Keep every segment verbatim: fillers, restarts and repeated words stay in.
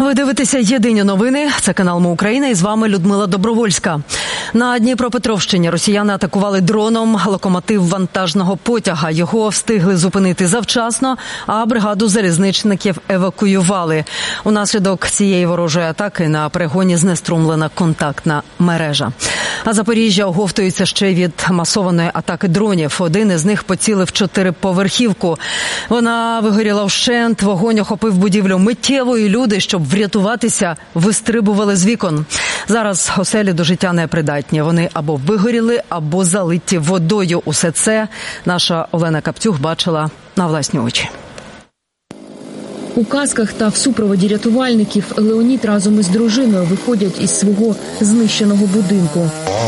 Ви дивитеся «Єдині новини». Це канал Ми Україна і з вами Людмила Добровольська. На Дніпропетровщині росіяни атакували дроном локомотив вантажного потяга. Його встигли зупинити завчасно, а бригаду залізничників евакуювали. Унаслідок цієї ворожої атаки на перегоні знеструмлена контактна мережа. А Запоріжжя оговтується ще від масованої атаки дронів. Один із них поцілив чотириповерхівку. Вона вигоріла вщент, вогонь охопив будівлю миттєво, і люди, щоб врятуватися, вистрибували з вікон. Зараз оселі до життя не придатні. Вони або вигоріли, або залиті водою. Усе це наша Олена Каптюх бачила на власні очі. У касках та в супроводі рятувальників Леонід разом із дружиною виходять із свого знищеного будинку.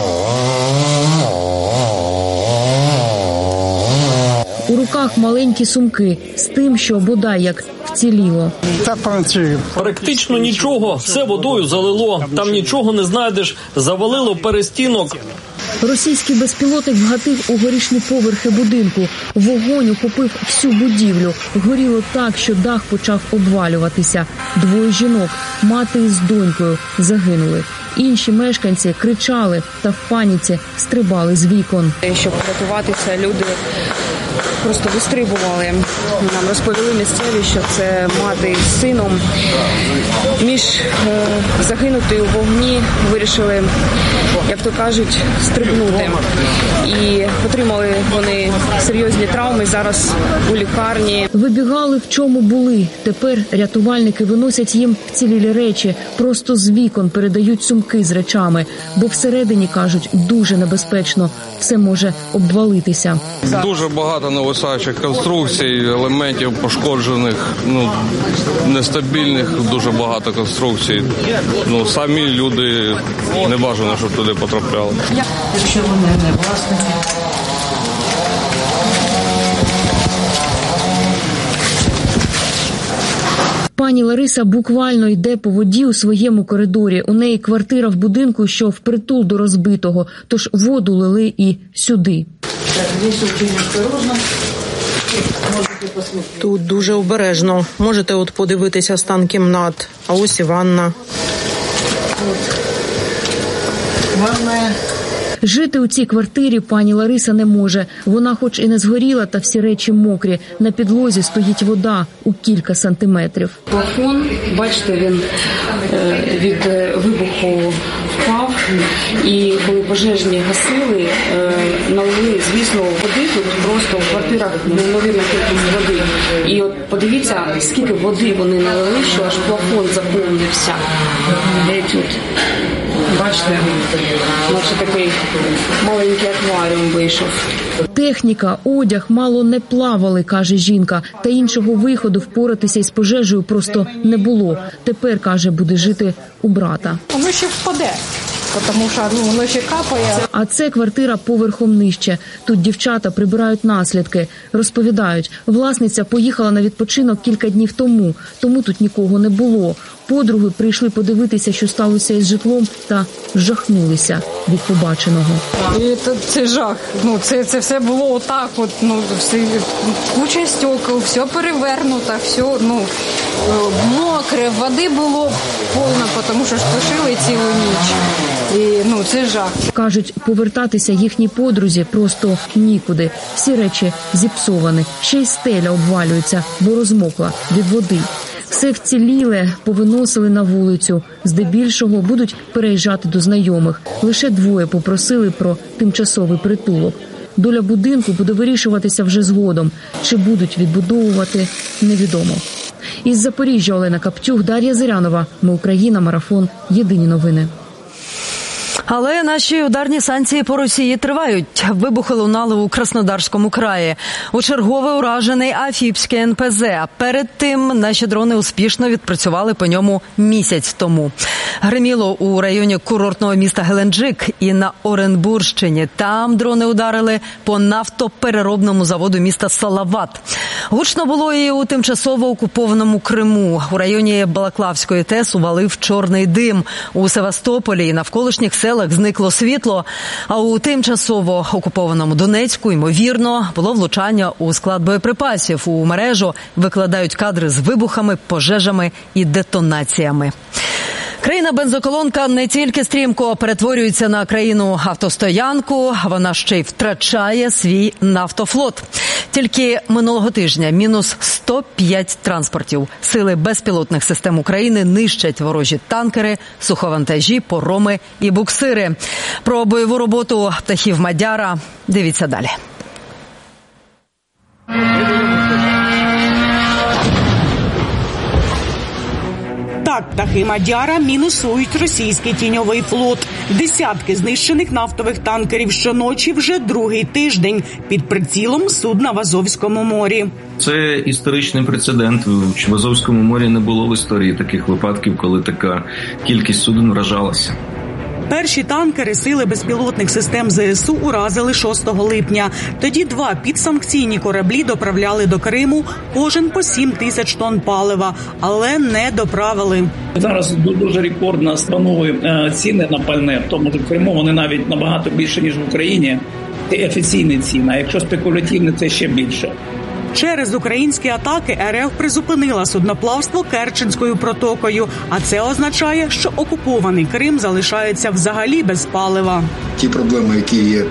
У руках маленькі сумки з тим, що бодай як вціліло. Практично нічого, все водою залило, там нічого не знайдеш, завалило перестінок. Російський безпілотник вгатив у горішні поверхи будинку. Вогонь охопив всю будівлю. Горіло так, що дах почав обвалюватися. Двоє жінок, мати із донькою, загинули. Інші мешканці кричали та в паніці стрибали з вікон. Щоб врятуватися, люди просто вистрибували. Нам розповіли місцеві, що це мати із сином. Між е, загинути у вогні вирішили, як то кажуть, стрибнути. І отримали вони серйозні травми, зараз у лікарні. Вибігали, в чому були. Тепер рятувальники виносять їм вцілілі речі, просто з вікон передають сумки з речами. Бо всередині, кажуть, дуже небезпечно, все може обвалитися. Дуже багато нависаючих конструкцій, елементів пошкоджених, ну, нестабільних, дуже багато конструкцій. Ну, самі люди не бажано, щоб туди потрапляли. Якщо вони не власники. Пані Лариса буквально йде по воді у своєму коридорі. У неї квартира в будинку, що впритул до розбитого, тож воду лили і сюди. Тут дуже обережно. Можете от подивитися стан кімнат. А ось і ванна. Ванна. Жити у цій квартирі пані Лариса не може. Вона хоч і не згоріла, та всі речі мокрі. На підлозі стоїть вода у кілька сантиметрів. Плафон, бачите, він від вибуху впав. І коли пожежні гасили, налили, звісно, води. Тут просто в квартирах неймовірна кількість води. І от подивіться, скільки води вони налили, що аж плафон заповнився. Тут, бачите, наче такий маленький акваріум вийшов. Техніка, одяг мало не плавали, каже жінка. Та іншого виходу впоратися із пожежею просто не було. Тепер, каже, буде жити у брата. Воно ще впаде, тому що ну, воно ще капає. А це квартира поверхом нижче. Тут дівчата прибирають наслідки. Розповідають, власниця поїхала на відпочинок кілька днів тому, тому тут нікого не було. Подруги прийшли подивитися, що сталося із житлом, та жахнулися від побаченого. І це, це жах. Ну, це, це все було отак, от, ну, все, куча стекол, все перевернуто, все, ну, мокре, води було повно, тому що ж тушили цілу ніч. І, ну, це жах. Кажуть, повертатися їхній подрузі просто нікуди. Всі речі зіпсовані, ще й стеля обвалюється, бо розмокла від води. Все вціліле повиносили на вулицю. Здебільшого будуть переїжджати до знайомих. Лише двоє попросили про тимчасовий притулок. Доля будинку буде вирішуватися вже згодом. Чи будуть відбудовувати – невідомо. Із Запоріжжя Олена Каптюх, Дар'я Зирянова. Ми Україна. Марафон. Єдині новини. Але наші ударні санкції по Росії тривають. Вибухи лунали у Краснодарському краї. У чергове уражений Афіпський ен пе зе. Перед тим наші дрони успішно відпрацювали по ньому місяць тому. Гриміло у районі курортного міста Геленджик і на Оренбурщині. Там дрони ударили по нафтопереробному заводу міста Салават. Гучно було і у тимчасово окупованому Криму. У районі Балаклавської ТЕС увалив чорний дим. У Севастополі і навколишніх селах зникло світло. А у тимчасово окупованому Донецьку, ймовірно, було влучання у склад боєприпасів. У мережу викладають кадри з вибухами, пожежами і детонаціями. Країна-бензоколонка не тільки стрімко перетворюється на країну-автостоянку, вона ще й втрачає свій нафтофлот. Тільки минулого тижня мінус сто п'ять транспортів. Сили безпілотних систем України нищать ворожі танкери, суховантажі, пороми і буксири. Про бойову роботу птахів Мадяра дивіться далі. Так, птахи Мадяра мінусують російський тіньовий флот. Десятки знищених нафтових танкерів щоночі вже другий тиждень під прицілом судна в Азовському морі. Це історичний прецедент. В Азовському морі не було в історії таких випадків, коли така кількість суден вражалася. Перші танкери сили безпілотних систем ЗСУ уразили шостого липня. Тоді два підсанкційні кораблі доправляли до Криму кожен по сім тисяч тонн палива, але не доправили. Зараз дуже рекордно станові ціни на пальне, в тому ж в Криму вони навіть набагато більше, ніж в Україні. Це офіційні ціни, а якщо спекулятивні, це ще більше. Через українські атаки РФ призупинила судноплавство Керченською протокою, а це означає, що окупований Крим залишається взагалі без палива. Ті проблеми, які є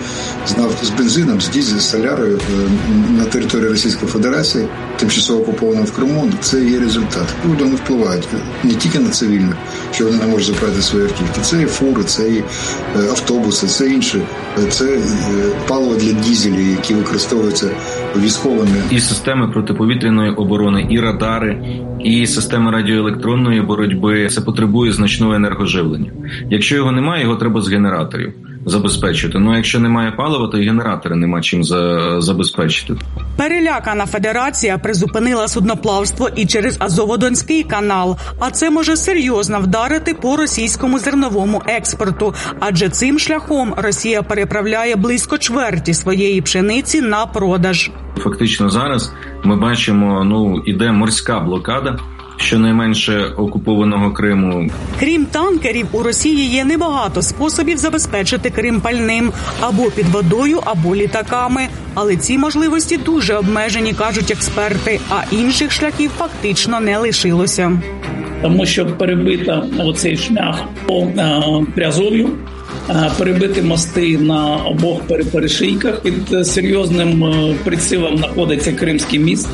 з бензином, з дизелем, з солярою на території Російської Федерації, тимчасово окупованого в Криму, це є результат. Люди не впливають не тільки на цивільних, що вони не можуть заправити свої автівки. Це і фури, це і автобуси, це інше. Це паливо для дизелів, які використовуються військовими. І системи протиповітряної оборони, і радари, і системи радіоелектронної боротьби. Це потребує значного енергоживлення. Якщо його немає, його треба з генераторів забезпечити. Ну, якщо немає палива, то і генератори нема чим за... забезпечити. Перелякана федерація призупинила судноплавство і через Азово-Донський канал. А це може серйозно вдарити по російському зерновому експорту. Адже цим шляхом Росія переправляє близько чверті своєї пшениці на продаж. Фактично зараз ми бачимо, ну, іде морська блокада щонайменше окупованого Криму. Крім танкерів, у Росії є небагато способів забезпечити Крим пальним або під водою, або літаками. Але ці можливості дуже обмежені, кажуть експерти, а інших шляхів фактично не лишилося. Тому що перебита оцей шлях по Приазов'ю, перебити мости на обох перешийках. Під серйозним прицілом знаходиться Кримський міст.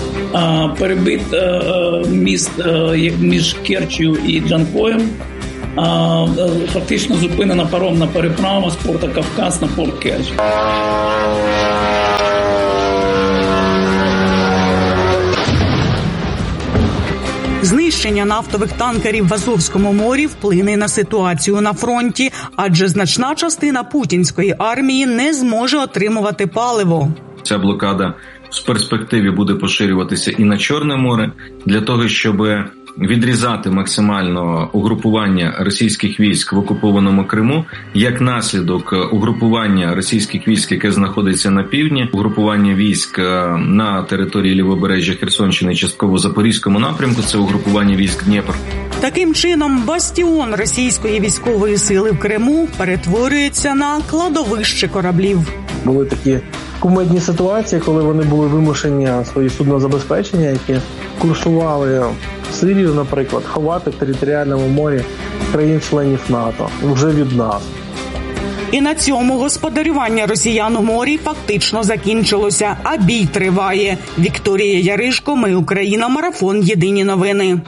Перебит міст між Керчью і Джанкоєм. Фактично зупинена паромна переправа з порта Кавказ на порт Керч. Знищення нафтових танкерів в Азовському морі вплине на ситуацію на фронті, адже значна частина путінської армії не зможе отримувати паливо. Ця блокада в перспективі буде поширюватися і на Чорне море, для того, щоб відрізати максимально угрупування російських військ в окупованому Криму, як наслідок угрупування російських військ, яке знаходиться на півдні, угрупування військ на території лівобережжя Херсонщини, частково Запорізькому напрямку, це угрупування військ Дніпр. Таким чином, бастіон російської військової сили в Криму перетворюється на кладовище кораблів. Були такі кумедні ситуації, коли вони були вимушені свої суднозабезпечення, які курсували в Сирію, наприклад, ховати в територіальному морі країн-членів НАТО вже від нас. І на цьому господарювання росіян у морі фактично закінчилося, а бій триває. Вікторія Яришко, Ми Україна, марафон Єдині новини.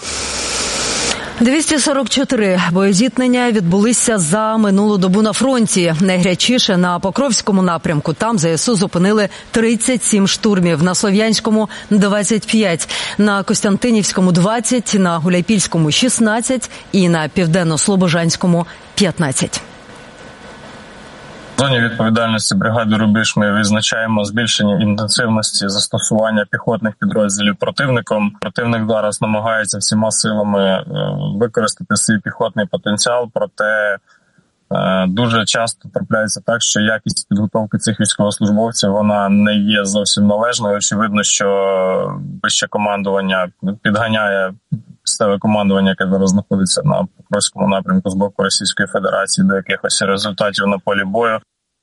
двісті сорок чотири боєзіткнення відбулися за минулу добу на фронті. Найгарячіше на Покровському напрямку. Там ЗСУ зупинили тридцять сім штурмів, на Слов'янському – двадцять п'ять, на Костянтинівському – двадцять, на Гуляйпільському – шістнадцять і на Південно-Слобожанському – п'ятнадцять. В зоні відповідальності бригади «Рубіж» ми відзначаємо збільшення інтенсивності застосування піхотних підрозділів противником. Противник зараз намагається всіма силами використати свій піхотний потенціал, проте дуже часто трапляється так, що якість підготовки цих військовослужбовців вона не є зовсім належною. Очевидно, що вище командування підганяє місцеве командування, яке зараз знаходиться на Покровському напрямку з боку Російської Федерації, до якихось результатів на полі бою.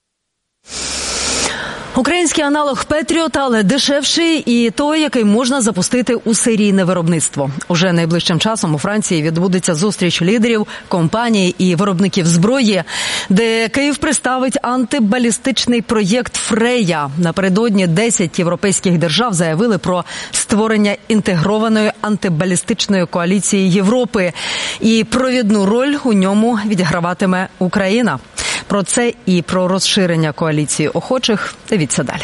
Український аналог «Петріот», але дешевший і той, який можна запустити у серійне виробництво. Уже найближчим часом у Франції відбудеться зустріч лідерів компаній і виробників зброї, де Київ представить антибалістичний проєкт «Фрея». Напередодні десять європейських держав заявили про створення інтегрованої антибалістичної коаліції Європи. І провідну роль у ньому відіграватиме Україна. Про це і про розширення коаліції охочих дивіться далі.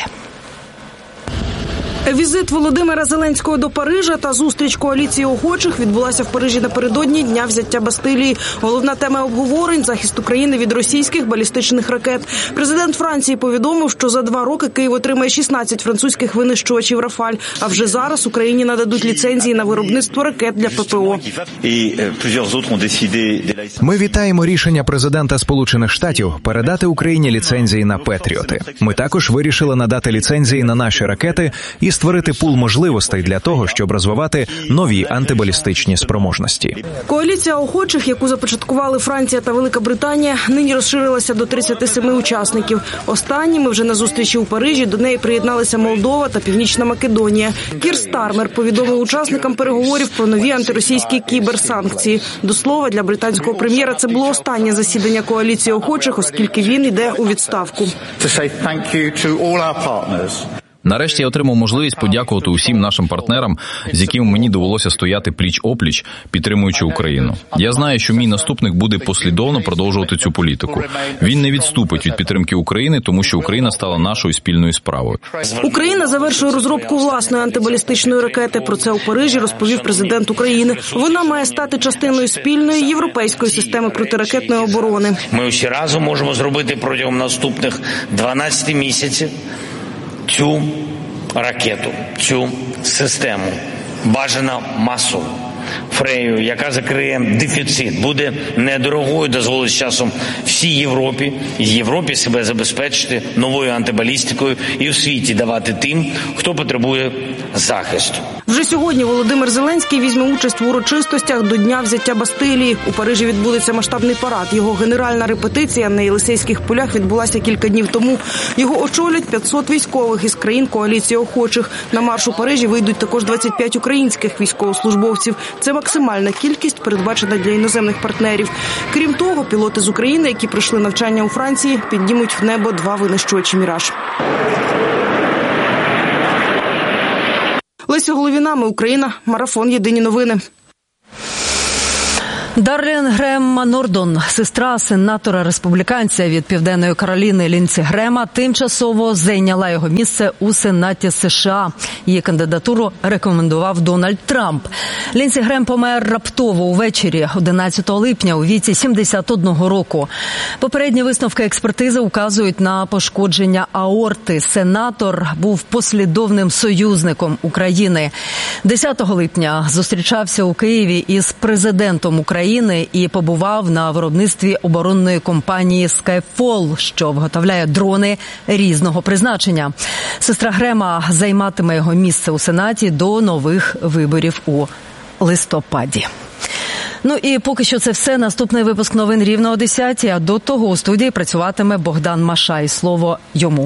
Візит Володимира Зеленського до Парижа та зустріч коаліції охочих відбулася в Парижі напередодні Дня взяття Бастилії. Головна тема обговорень – захист України від російських балістичних ракет. Президент Франції повідомив, що за два роки Київ отримає шістнадцять французьких винищувачів «Рафаль», а вже зараз Україні нададуть ліцензії на виробництво ракет для ППО. Ми вітаємо рішення президента Сполучених Штатів передати Україні ліцензії на «Петріоти». Ми також вирішили надати ліцензії на наші ракети і створити пул можливостей для того, щоб розвивати нові антибалістичні спроможності. Коаліція охочих, яку започаткували Франція та Велика Британія, нині розширилася до тридцяти семи учасників. Останніми вже на зустрічі у Парижі до неї приєдналися Молдова та Північна Македонія. Кір Стармер повідомив учасникам переговорів про нові антиросійські кіберсанкції. До слова, для британського прем'єра це було останнє засідання коаліції охочих, оскільки він йде у відставку. Нарешті я отримав можливість подякувати усім нашим партнерам, з якими мені довелося стояти пліч-опліч, підтримуючи Україну. Я знаю, що мій наступник буде послідовно продовжувати цю політику. Він не відступить від підтримки України, тому що Україна стала нашою спільною справою. Україна завершує розробку власної антибалістичної ракети. Про це у Парижі розповів президент України. Вона має стати частиною спільної європейської системи протиракетної оборони. Ми усі разом можемо зробити протягом наступних дванадцяти місяців цю ракету, цю систему, бажано масово, Фрею, яка закриє дефіцит, буде недорогою, дозволить з часом всій Європі, і Європі себе забезпечити новою антибалістикою і у світі давати тим, хто потребує захисту. Вже сьогодні Володимир Зеленський візьме участь в урочистостях до Дня взяття Бастилії. У Парижі відбудеться масштабний парад. Його генеральна репетиція на Єлисейських полях відбулася кілька днів тому. Його очолять п'ятсот військових із країн коаліції охочих. На марш у Парижі вийдуть також двадцять п'ять українських військовослужбовців. Це максимальна кількість, передбачена для іноземних партнерів. Крім того, пілоти з України, які пройшли навчання у Франції, піднімуть в небо два винищувачі «Міраж». Леся Головіна, ми Україна, марафон «Єдині новини». Дарлін Грема Нордон, сестра сенатора-республіканця від Південної Кароліни Лінсі Грема, тимчасово зайняла його місце у Сенаті США. Її кандидатуру рекомендував Дональд Трамп. Лінсі Грем помер раптово увечері одинадцятого липня у віці сімдесят одного року. Попередні висновки експертизи вказують на пошкодження аорти. Сенатор був послідовним союзником України. десятого липня зустрічався у Києві із президентом України і побував на виробництві оборонної компанії Skyfall, що виготовляє дрони різного призначення. Сестра Грема займатиме його місце у Сенаті до нових виборів у листопаді. Ну і поки що це все. Наступний випуск новин рівно о десятій, а до того у студії працюватиме Богдан Машай. Слово йому.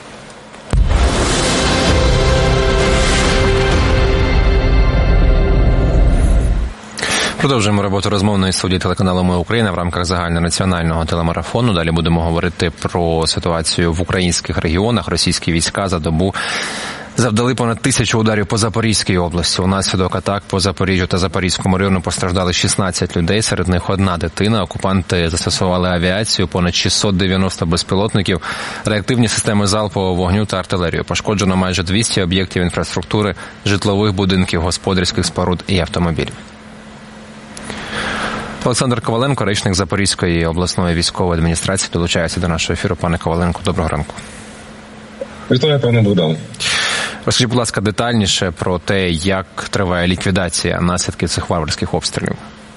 Продовжуємо роботу розмовної студії телеканалу «Ми Україна» в рамках загальнонаціонального телемарафону. Далі будемо говорити про ситуацію в українських регіонах. Російські війська за добу завдали понад тисячу ударів по Запорізькій області. Унаслідок атак по Запоріжжю та Запорізькому району постраждали шістнадцять людей, серед них одна дитина. Окупанти застосували авіацію, понад шістсот дев'яносто безпілотників, реактивні системи залпового вогню та артилерію. Пошкоджено майже двісті об'єктів інфраструктури, житлових будинків, господарських споруд і автомобілів. Олександр Коваленко, речник Запорізької обласної військової адміністрації, долучається до нашого ефіру. Пане Коваленко, доброго ранку. Вітаю, пане Богдан. Розкажіть, будь ласка, детальніше про те, як триває ліквідація наслідків цих варварських обстрілів.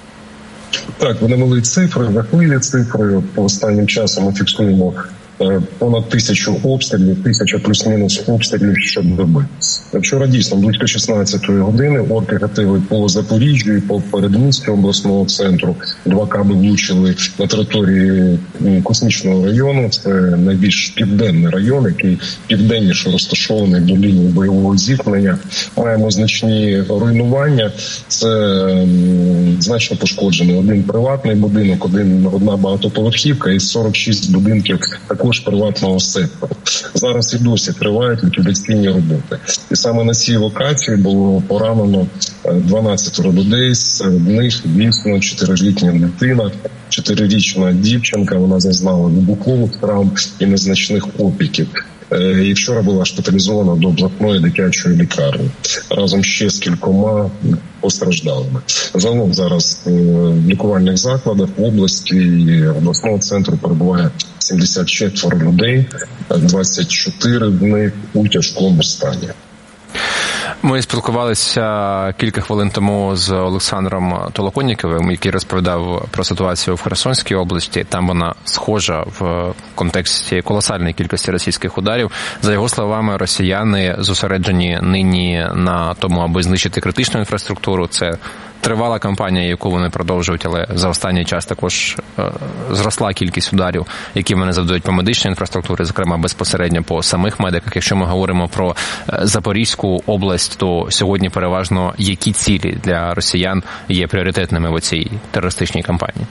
Так, вони мали цифри, жахливі цифри. По останнім часом ми фіксуємо понад тисячу обстрілів, тисяча плюс-мінус обстрілів щодоби. Вчора дійсно близько шістнадцятої години орки гатили по Запоріжжю і по передмістю обласного центру. Два каби влучили на території Космічного району. Це найбільш південний район, який південніше розташований до лінії бойового зіткнення. Маємо значні руйнування. Це значно пошкоджений один приватний будинок, один одна багатоповерхівка і сорок шість будинків також приватного сектору. Зараз і досі тривають ліквідаційні роботи. І саме на цій локації було поранено дванадцять людей, серед них, дійсно, чотирилітня дитина, чотирирічна дівчинка, вона зазнала вибухових травм і незначних опіків. І вчора була шпиталізована до обласної дитячої лікарні разом ще з кількома постраждалими. Загалом зараз в лікувальних закладах в області і обласного центру перебуває сімдесят четверо людей, двадцять чотири з них у тяжкому стані. Ми спілкувалися кілька хвилин тому з Олександром Толоконніковим, який розповідав про ситуацію в Херсонській області. Там вона схожа в контексті колосальної кількості російських ударів. За його словами, росіяни зосереджені нині на тому, аби знищити критичну інфраструктуру. Це тривала кампанія, яку вони продовжують, але за останній час також е, зросла кількість ударів, які вони завдають по медичній інфраструктурі, зокрема безпосередньо по самих медиках. Якщо ми говоримо про Запорізьку область, то сьогодні переважно які цілі для росіян є пріоритетними в цій терористичній кампанії?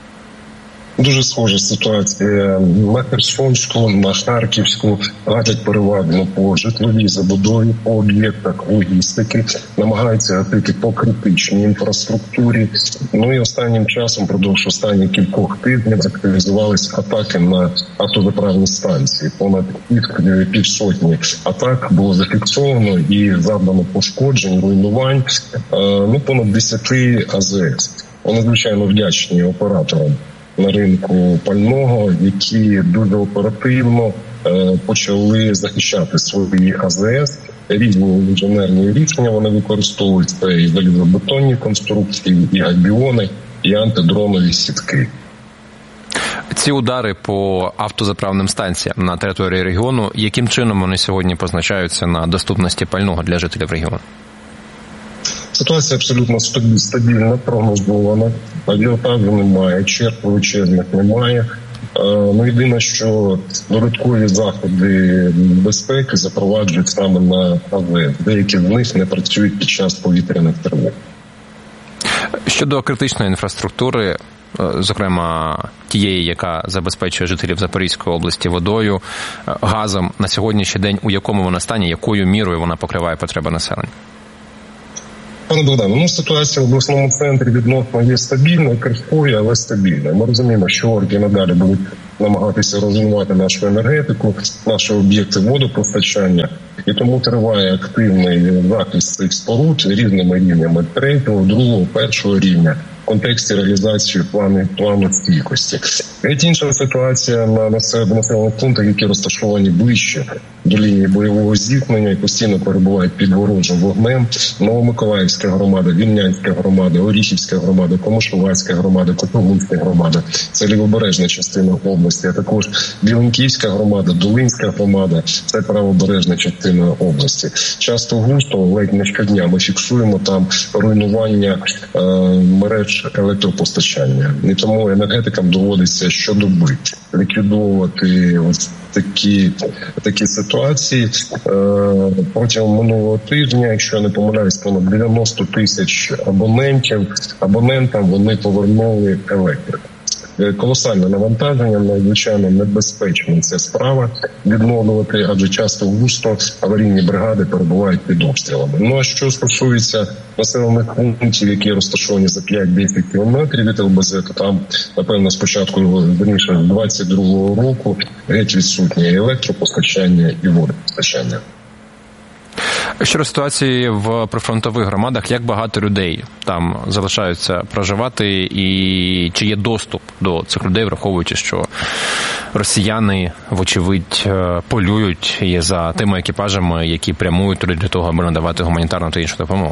Дуже схожа ситуація на Херсонську, на Харківську, гатять переважно по житловій забудові, по об'єктах логістики, намагаються гатити по критичній інфраструктурі. Ну і останнім часом, продовж останніх кількох тижнів, активізувалися атаки на автозаправні станції. Понад півсотні атак було зафіксовано і завдано пошкоджень, руйнувань, ну понад десяти АЗС. Вони, звичайно, вдячні операторам на ринку пального, які дуже оперативно е, почали захищати свої АЗС. Різні інженерні рішення вони використовують. Це і залізобетонні конструкції, і габіони, і антидронові сітки. Ці удари по автозаправним станціям на території регіону, яким чином вони сьогодні позначаються на доступності пального для жителів регіону? Ситуація абсолютно стабільна, прогнозована, ажіотажу немає, черг величезних немає. Ну, єдине, що додаткові заходи безпеки запроваджують саме на АЗС. Деякі з них не працюють під час повітряних тривог. Щодо критичної інфраструктури, зокрема тієї, яка забезпечує жителів Запорізької області водою, газом, на сьогоднішній день у якому вона стані, якою мірою вона покриває потреби населення? Пане Богдане, ну ситуація в обласному центрі відносно є стабільна, крихкою, але стабільна. Ми розуміємо, що орки надалі будуть намагатися розвивати нашу енергетику, наші об'єкти водопостачання. І тому триває активний захист цих споруд різними рівнями третього, другого, першого рівня в контексті реалізації плану, плану стійкості. Геть інша ситуація на населених пунктах, які розташовані ближче до лінії бойового зіткнення і постійно перебувають під ворожим вогнем. Новомиколаївська громада, Вільнянська громада, Оріхівська громада, Комишувацька громада, Котовинська громада. Це лівобережна частина області, а також Біленківська громада, Долинська громада. Це правобережна частина області. Часто густо, ледь не щодня, ми фіксуємо там руйнування е, мереж електропостачання. І тому енергетикам доводиться щодоби ліквідовувати ось такі, такі ситуації. Протягом минулого тижня, якщо я не помиляюсь, понад дев'яносто тисяч абонентів, абонентам вони повернули електрику. Колосальне навантаження, надзвичайно небезпечна ця справа відновлювати, адже часто густо аварійні бригади перебувають під обстрілами. Ну а що стосується населених пунктів, які розташовані за п'ять-десять кілометрів від ЛБЗ, то там, напевно, спочатку, верніше, з двадцять другого року геть відсутнє електропостачання і водопостачання. Щодо ситуації в прифронтових громадах, як багато людей там залишаються проживати і чи є доступ до цих людей, враховуючи, що росіяни, вочевидь, полюють і за тими екіпажами, які прямують туди для того, аби надавати гуманітарну та іншу допомогу?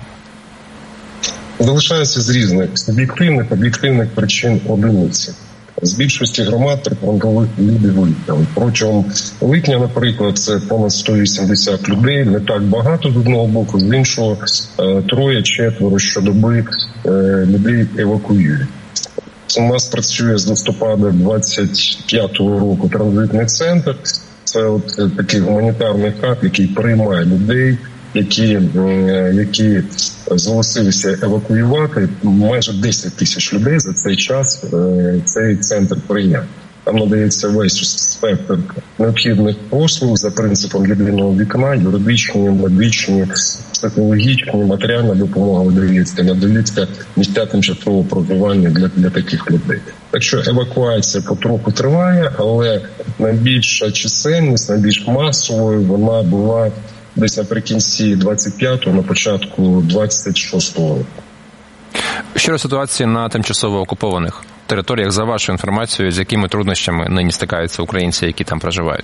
Залишаються з різних суб'єктивних, об'єктивних причин одиниці. З більшості громад прифронтових люди виїхали. Протягом липня, наприклад, це понад сто вісімдесят людей, не так багато з одного боку, з іншого троє-четверо щодоби людей евакуюють. У нас працює з листопада двадцять п'ятого року транзитний центр. Це от такий гуманітарний хаб, який приймає людей, які, які зголосилися евакуювати. Майже десять тисяч людей за цей час цей центр прийняв. Там надається весь спектр необхідних послуг за принципом єдиного вікна, юридичні, медичні, психологічні, матеріальна допомога надається, надається місця тимчасового проживання для, для таких людей. Так що евакуація потроху триває, але найбільша чисельність, найбільш масовою вона була десь наприкінці двадцять п'ятого, на початку двадцять шостого року. Щодо ситуації на тимчасово окупованих територіях, за вашою інформацією, з якими труднощами нині стикаються українці, які там проживають?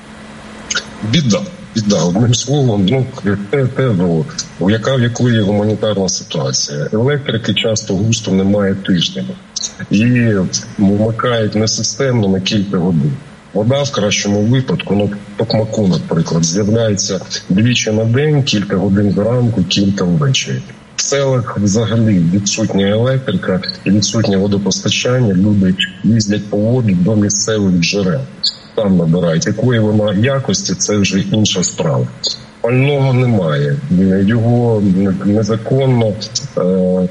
Біда. Біда. Одним словом, ну, те, те, ну, яка, в якої є гуманітарна ситуація. Електрики часто густо немає тижнями. Її вмикають несистемно на кілька годин. Вода в кращому випадку, ну, токмаку, наприклад, з'являється двічі на день, кілька годин зранку, кілька ввечері. В селах взагалі відсутня електрика і відсутнє водопостачання. Люди їздять по воду до місцевих джерел. Там набирають. Якої вона якості, це вже інша справа. Пального немає. Його незаконно е-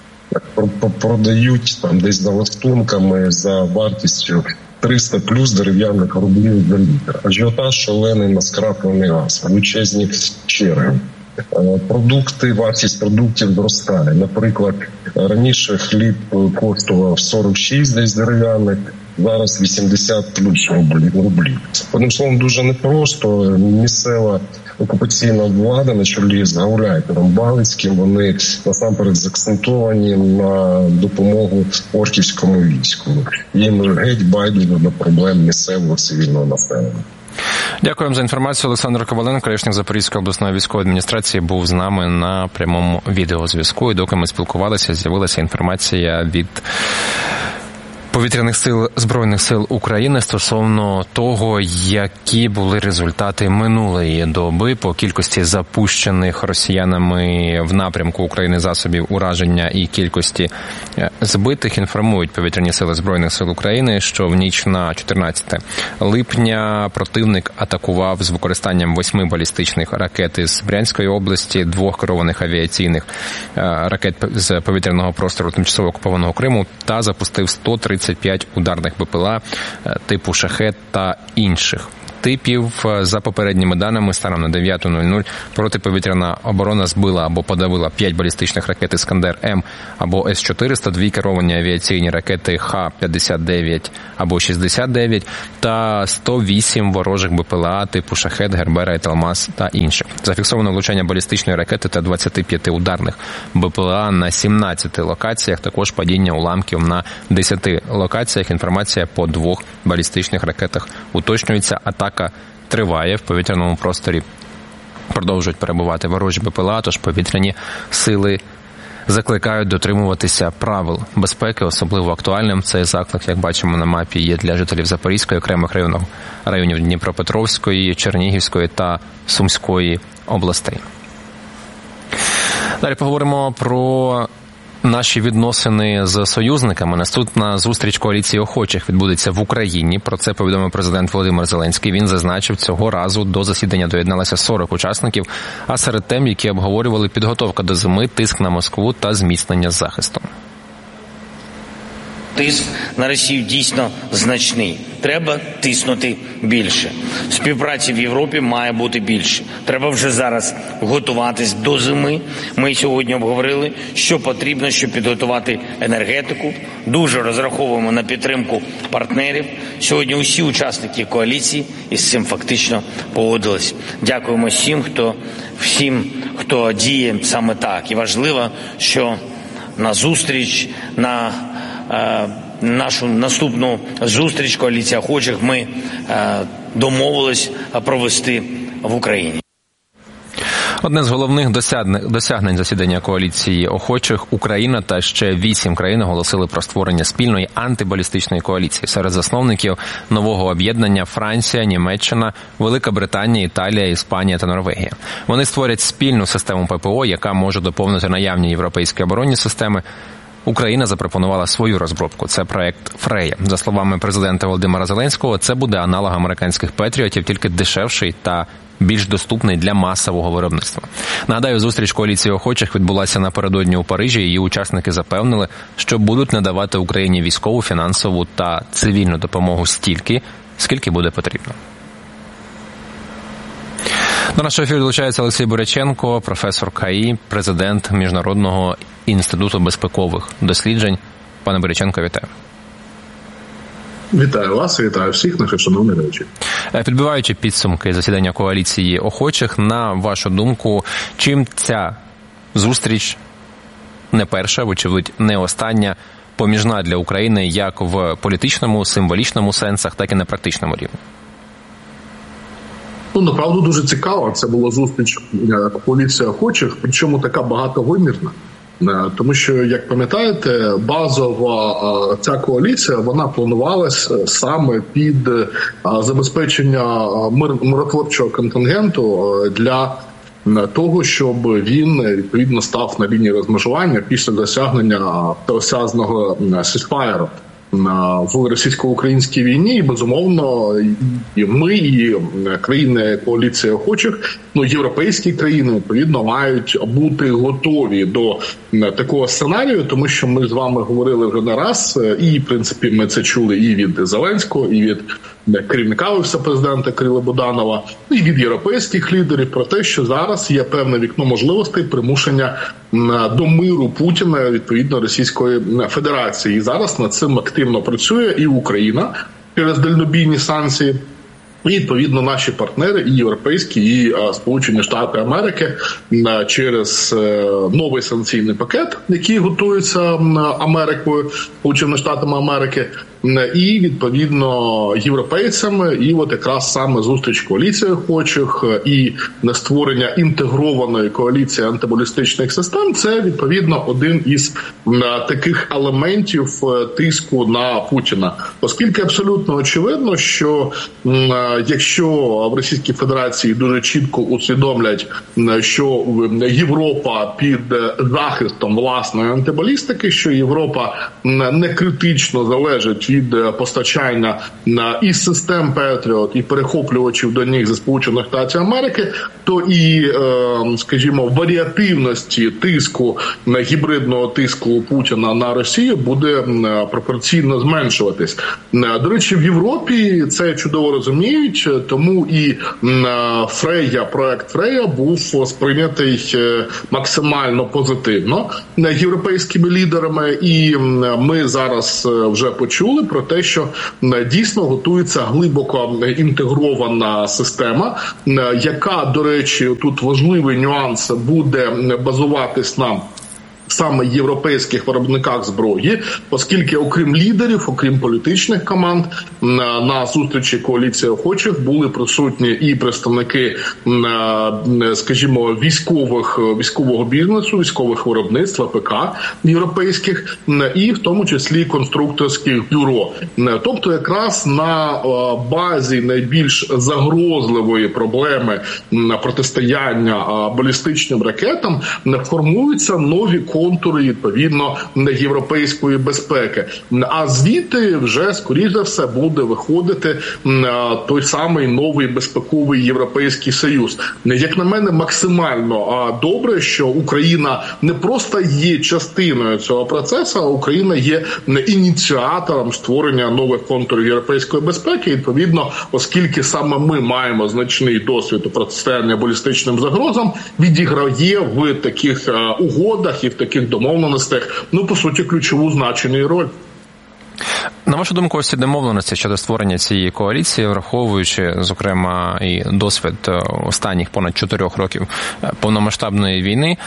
продають там десь за лаштунками за вартістю триста плюс дерев'яних рублів за літр. Ажіотаж шалений на скраплений газ, величезні черги. Продукти, вартість продуктів зростає. Наприклад, раніше хліб коштував сорок шість десь дерев'яних, зараз вісімдесят плюс рублів. Одним словом, дуже непросто. Місцева окупаційна влада на чолі з гауляйтером Балицьким, вони насамперед заакцентовані на допомогу орківському війську. Їм геть байдуже до проблем місцевого цивільного населення. Дякуємо за інформацію. Олександр Коваленко, речник Запорізької обласної військової адміністрації, був з нами на прямому відеозв'язку. І доки ми спілкувалися, з'явилася інформація від повітряних сил Збройних сил України стосовно того, які були результати минулої доби по кількості запущених росіянами в напрямку України засобів ураження і кількості збитих. Інформують повітряні сили Збройних сил України, що в ніч на чотирнадцяте липня противник атакував з використанням восьми балістичних ракет із Брянської області, двох керованих авіаційних ракет з повітряного простору тимчасово окупованого Криму та запустив сто тридцять п'ять ударних БПЛА типу «Шахед» та інших типів. За попередніми даними, станом на дев'ята нуль нуль протиповітряна оборона збила або подавила п'ять балістичних ракет «Іскандер-М» або С чотириста, дві керовані авіаційні ракети Х п'ятдесят дев'ять або шістдесят дев'ять та сто вісім ворожих БПЛА типу «Шахед», «Гербера» і «Талмаз» та інших. Зафіксовано влучання балістичної ракети та двадцяти п'яти ударних БПЛА на сімнадцяти локаціях, також падіння уламків на десяти локаціях. Інформація по двох балістичних ракетах уточнюється. Атака триває в повітряному просторі. Продовжують перебувати ворожі БПЛА, тож повітряні сили закликають дотримуватися правил безпеки. Особливо актуальним цей заклик, як бачимо на мапі, є для жителів Запорізької, окремих районів, районів Дніпропетровської, Чернігівської та Сумської областей. Далі поговоримо про наші відносини з союзниками. Наступна зустріч коаліції охочих відбудеться в Україні. Про це повідомив президент Володимир Зеленський. Він зазначив, цього разу до засідання доєдналося сорок учасників, а серед тем, які обговорювали підготовка до зими, тиск на Москву та зміцнення захисту. Тиск на Росію дійсно значний. Треба тиснути більше. Співпраці в Європі має бути більше. Треба вже зараз готуватись до зими. Ми сьогодні обговорили, що потрібно, щоб підготувати енергетику. Дуже розраховуємо на підтримку партнерів. Сьогодні усі учасники коаліції із цим фактично погодились. Дякуємо всім, хто, всім, хто діє саме так. І важливо, що на зустріч, на е, нашу наступну зустріч коаліція охочих ми е, домовились провести в Україні. Одне з головних досягнень засідання коаліції охочих – Україна та ще вісім країн оголосили про створення спільної антибалістичної коаліції. Серед засновників нового об'єднання – Франція, Німеччина, Велика Британія, Італія, Іспанія та Норвегія. Вони створять спільну систему ППО, яка може доповнити наявні європейські оборонні системи. Україна запропонувала свою розробку. Це проект «Фрея». За словами президента Володимира Зеленського, це буде аналог американських «Петріотів», тільки дешевший та більш доступний для масового виробництва. Нагадаю, зустріч коаліції охочих відбулася напередодні у Парижі. Її учасники запевнили, що будуть надавати Україні військову, фінансову та цивільну допомогу стільки, скільки буде потрібно. До нашого ефіру долучається Олексій Буряченко, професор КАІ, президент Міжнародного інституту безпекових досліджень. Пане Буряченко, вітаю. Вітаю вас, вітаю всіх наших шановних глядачів. Підбиваючи підсумки засідання коаліції охочих, на вашу думку, чим ця зустріч не перша, вочевидь, не остання, поміжна для України як в політичному, символічному сенсах, так і на практичному рівні? Ну, направду, дуже цікаво. Це була зустріч коаліції охочих, причому така багатовимірна. Тому що, як пам'ятаєте, базова ця коаліція, вона планувалася саме під забезпечення миротворчого контингенту для того, щоб він, відповідно, став на лінії розмежування після досягнення осяжного сісфаєру в російсько-українській війні. І, безумовно, і ми, і країни коаліції охочих, ну, європейські країни, відповідно, мають бути готові до такого сценарію, тому що ми з вами говорили вже не раз, і, в принципі, ми це чули і від Зеленського, і від керівника Офісу президента Кирила Буданова, і від європейських лідерів про те, що зараз є певне вікно можливостей примушення до миру Путіна, відповідно, Російської Федерації. І зараз над цим активно працює і Україна через дальнобійні санкції, і, відповідно, наші партнери, і європейські, і Сполучені Штати Америки через новий санкційний пакет, який готується Америкою, Сполученими Штатами Америки, і, відповідно, європейцями. І от якраз саме зустріч коаліції охочих і створення інтегрованої коаліції антибалістичних систем – це, відповідно, один із таких елементів тиску на Путіна. Оскільки абсолютно очевидно, що якщо в Російській Федерації дуже чітко усвідомлять, що Європа під захистом власної антибалістики, що Європа не критично залежить від постачання і систем Петріот, і перехоплювачів до них зі Сполучених Штатів Америки, то і, скажімо, варіативності тиску, гібридного тиску Путіна на Росію буде пропорційно зменшуватись. До речі, в Європі це чудово розуміють, тому і Фрея, проект Фрея був сприйнятий максимально позитивно європейськими лідерами, і ми зараз вже почули про те, що дійсно готується глибоко інтегрована система, яка, до речі, тут важливий нюанс, буде базуватись на саме європейських виробниках зброї, оскільки окрім лідерів, окрім політичних команд, на зустрічі коаліції охочих були присутні і представники, скажімо, військових, військового бізнесу, військових виробництв, АПК європейських, і в тому числі конструкторських бюро. Тобто якраз на базі найбільш загрозливої проблеми протистояння балістичним ракетам формуються нові контури, відповідно, європейської безпеки. А звідти вже, скоріш за все, буде виходити той самий новий безпековий Європейський Союз. Як на мене, максимально добре, що Україна не просто є частиною цього процесу, а Україна є ініціатором створення нових контурів європейської безпеки. Відповідно, оскільки саме ми маємо значний досвід у протистояння балістичним загрозам, відіграє в таких угодах і в таких домовленостях, ну, по суті, ключову значення і роль. На вашу думку, ось ці домовленості щодо створення цієї коаліції, враховуючи, зокрема, і досвід останніх понад чотирьох років повномасштабної війни,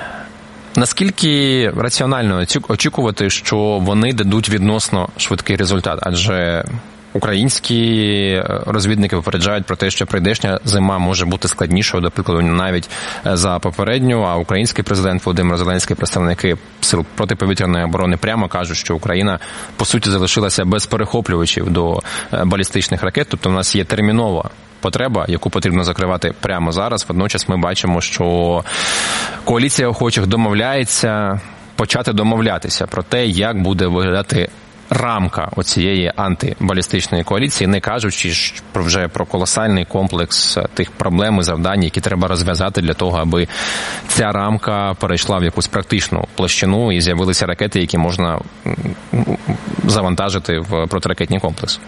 наскільки раціонально очікувати, що вони дадуть відносно швидкий результат? Адже українські розвідники попереджають про те, що прийдешня зима може бути складнішою, до прикладу, навіть за попередню, а український президент Володимир Зеленський, представники сил протиповітряної оборони прямо кажуть, що Україна, по суті, залишилася без перехоплювачів до балістичних ракет, тобто у нас є термінова потреба, яку потрібно закривати прямо зараз. Водночас ми бачимо, що коаліція охочих домовляється почати домовлятися про те, як буде виглядати рамка оцієї антибалістичної коаліції, не кажучи про вже про колосальний комплекс тих проблем і завдань, які треба розв'язати для того, аби ця рамка перейшла в якусь практичну площину і з'явилися ракети, які можна завантажити в протиракетні комплекси.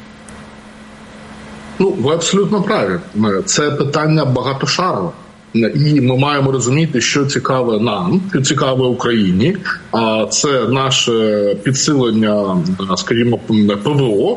Ну, ви абсолютно праві. Це питання багатошарове. І ми маємо розуміти, що цікаве нам, що цікаве Україні, а це наше підсилення, скажімо, ПВО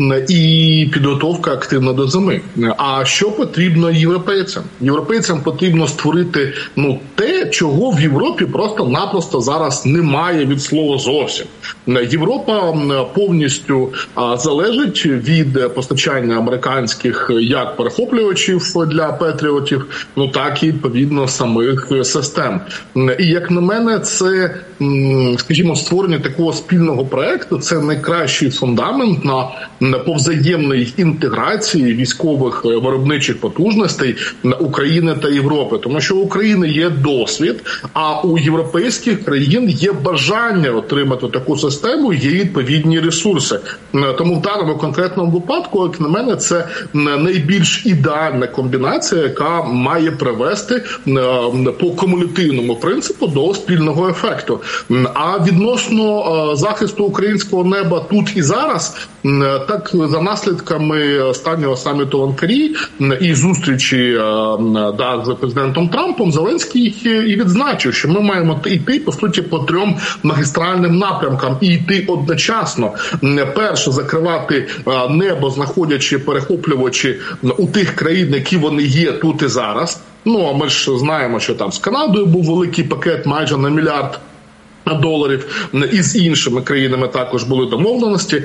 і підготовка активно до зими. А що потрібно європейцям? Європейцям потрібно створити, ну, те, чого в Європі просто-напросто зараз немає від слова зовсім. Європа повністю залежить від постачання американських як перехоплювачів для патріотів, ну так і відповідно самих систем. І як на мене, це, скажімо, створення такого спільного проекту – це найкращий фундамент на по взаємній інтеграції військових виробничих потужностей України та Європи. Тому що у України є досвід, а у європейських країн є бажання отримати таку систему, є відповідні ресурси. Тому в даному конкретному випадку, як на мене, це найбільш ідеальна комбінація, яка має привести по кумулятивному принципу до спільного ефекту. А відносно захисту українського неба тут і зараз, так, за наслідками останнього саміту в Анкарі і зустрічі да, з президентом Трампом, Зеленський і відзначив, що ми маємо йти, по суті, по трьом магістральним напрямкам і йти одночасно. Перше, закривати небо, знаходячи перехоплювачі у тих країн, які вони є тут і зараз. Ну, а ми ж знаємо, що там з Канадою був великий пакет майже на мільярд доларів, і з іншими країнами також були домовленості,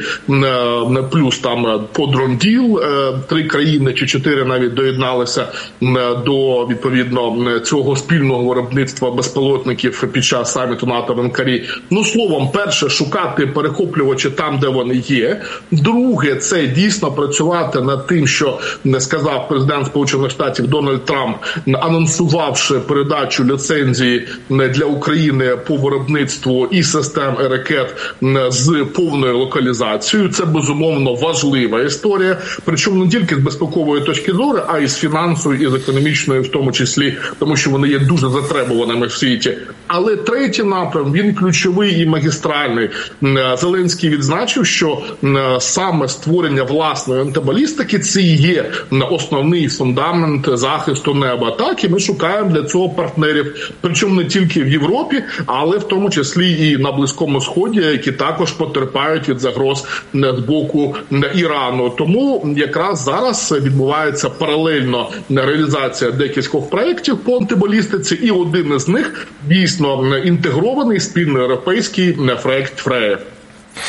плюс там подронділ, три країни чи чотири навіть доєдналися до, відповідно, цього спільного виробництва безпілотників під час саміту НАТО в Анкарі. Ну, словом, перше, шукати перехоплювачі там, де вони є. Друге, це дійсно працювати над тим, що сказав президент Сполучених Штатів Дональд Трамп, анонсувавши передачу ліцензії для України по виробництву і систем і ракет з повною локалізацією. Це, безумовно, важлива історія. Причому не тільки з безпекової точки зору, а й з фінансової, і з економічної в тому числі, тому що вони є дуже затребуваними в світі. Але третій напрям, він ключовий і магістральний. Зеленський відзначив, що саме створення власної антибалістики – це і є основний фундамент захисту неба. Так, і ми шукаємо для цього партнерів. Причому не тільки в Європі, але в тому числі і на Близькому Сході, які також потерпають від загроз з боку Ірану. Тому якраз зараз відбувається паралельно реалізація декількох проєктів по антибалістиці, і один із них дійсно інтегрований спільноєвропейський проєкт Фрея.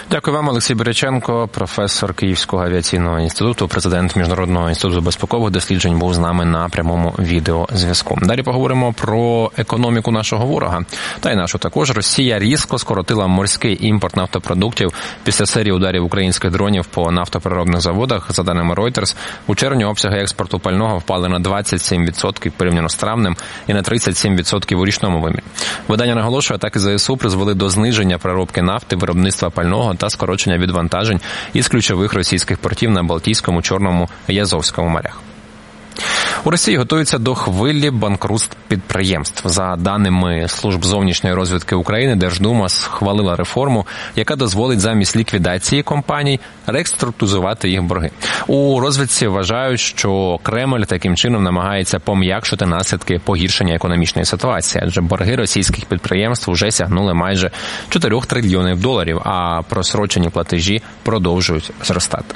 Дякую вам, Олексій Береченко, професор Київського авіаційного інституту, президент Міжнародного інституту безпекових досліджень, був з нами на прямому відеозв'язку. Далі поговоримо про економіку нашого ворога. Та й нашу також. Росія різко скоротила морський імпорт нафтопродуктів після серії ударів українських дронів по нафтопереробних заводах. За даними Reuters, у червні обсяги експорту пального впали на двадцять сім відсотків порівняно з травнем і на тридцять сім відсотків у річному вимірі. Видання наголошує, атаки ЗСУ призвели до зниження переробки нафти, виробництва пального та скорочення відвантажень із ключових російських портів на Балтійському, Чорному і Азовському морях. У Росії готуються до хвилі банкрутств підприємств. За даними служб зовнішньої розвідки України, Держдума схвалила реформу, яка дозволить замість ліквідації компаній реструктуризувати їх борги. У розвідці вважають, що Кремль таким чином намагається пом'якшити наслідки погіршення економічної ситуації, адже борги російських підприємств вже сягнули майже чотири трильйонів доларів, а просрочені платежі продовжують зростати.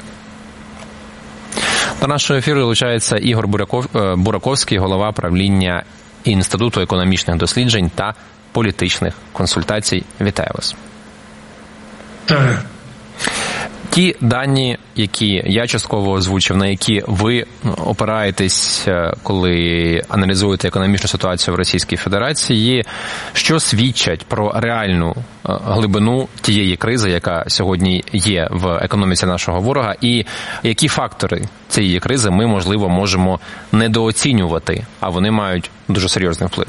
До нашого ефіру долучається Ігор Буряков, Бураковський, голова правління Інституту економічних досліджень та політичних консультацій. Вітаю вас. Так. Ті дані, які я частково озвучив, на які ви опираєтесь, коли аналізуєте економічну ситуацію в Російській Федерації, що свідчать про реальну глибину тієї кризи, яка сьогодні є в економіці нашого ворога, і які фактори цієї кризи ми, можливо, можемо недооцінювати, а вони мають дуже серйозний вплив?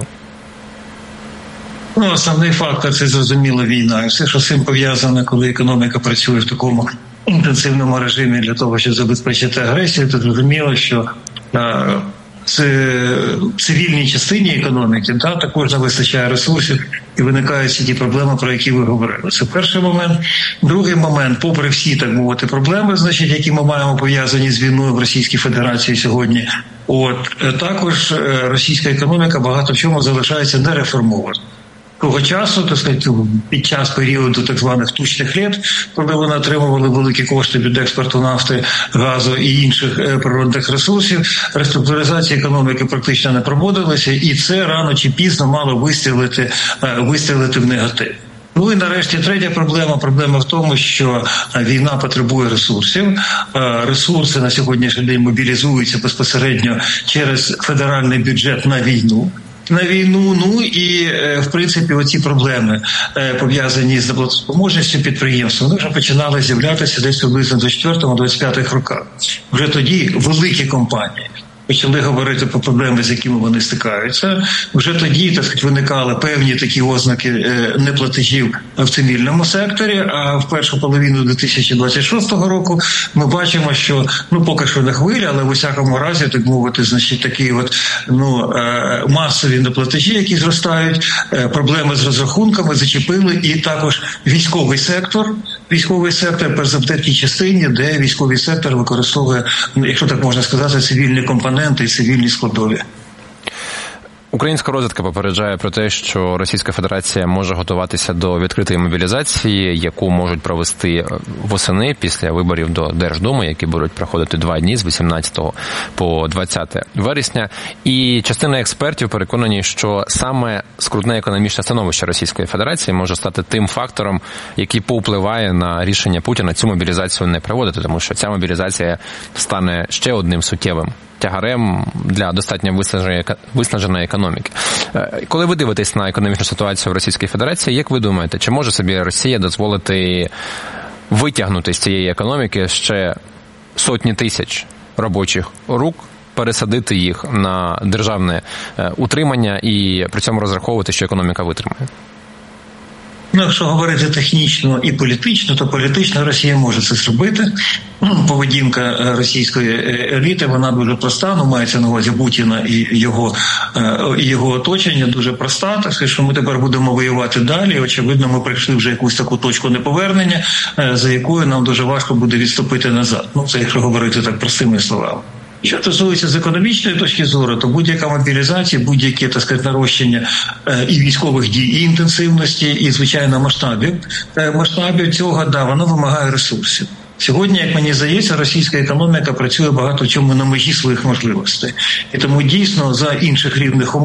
Ну, основний фактор – це, зрозуміло, війна. І все, що з цим пов'язано, коли економіка працює в такому інтенсивному режимі для того, щоб забезпечити агресію, то зрозуміло, що а, це в цивільній частині економіки та, також не вистачає ресурсів і виникають всі ті проблеми, про які ви говорили. Це перший момент. Другий момент, попри всі, так мовити, проблеми, значить, які ми маємо пов'язані з війною в Російській Федерації сьогодні, от, також російська економіка багато в чому залишається нереформована. Того часу, так сказати, під час періоду так званих тучних літ, коли вони отримували великі кошти від експорту нафти, газу і інших природних ресурсів, реструктуризація економіки практично не проводилася, і це рано чи пізно мало вистрілити, вистрілити в негатив. Ну і нарешті третя проблема. Проблема в тому, що війна потребує ресурсів. Ресурси на сьогоднішній день мобілізуються безпосередньо через федеральний бюджет на війну. На війну, ну і, в принципі, оці проблеми, пов'язані з неплатоспроможністю підприємств, вони вже починали з'являтися десь приблизно в двадцять четвертому - двадцять п'ятому роках. Вже тоді великі компанії почали говорити про проблеми, з якими вони стикаються. Вже тоді, так сказати, виникали певні такі ознаки неплатежів в цивільному секторі, а в першу половину дві тисячі двадцять шостого року ми бачимо, що, ну, поки що не хвиля, але в усякому разі, так мовити, значить, такі от, ну, масові неплатежі, які зростають, проблеми з розрахунками зачепили і також військовий сектор, військовий сектор, перш за все, в тій частині, де військовий сектор використовує, якщо так можна сказати, цивільні компоненти і цивільні складові. Українська розвідка попереджає про те, що Російська Федерація може готуватися до відкритої мобілізації, яку можуть провести восени після виборів до Держдуми, які будуть проходити два дні з вісімнадцятого по двадцяте вересня. І частина експертів переконані, що саме скрутне економічне становище Російської Федерації може стати тим фактором, який повпливає на рішення Путіна цю мобілізацію не проводити, тому що ця мобілізація стане ще одним суттєвим тягарем для достатньо виснаженої економіки. Коли ви дивитесь на економічну ситуацію в Російській Федерації, як ви думаєте, чи може собі Росія дозволити витягнути з цієї економіки ще сотні тисяч робочих рук, пересадити їх на державне утримання і при цьому розраховувати, що економіка витримає? Ну, якщо говорити технічно і політично, то політично Росія може це зробити. Поведінка російської еліти, вона дуже проста, ну, мається на увазі Путіна і його, і його оточення, дуже проста, так сказати, що ми тепер будемо воювати далі. Очевидно, ми прийшли вже якусь таку точку неповернення, за якою нам дуже важко буде відступити назад. Ну, це якщо говорити так простими словами. Що стосується з економічної точки зору, то будь-яка мобілізація, будь-яке, так сказати, нарощення і військових дій, і інтенсивності, і, звичайно, масштабів, масштабів цього, да, воно вимагає ресурсів. Сьогодні, як мені здається, російська економіка працює багато в чому на межі своїх можливостей. І тому дійсно за інших рівних умов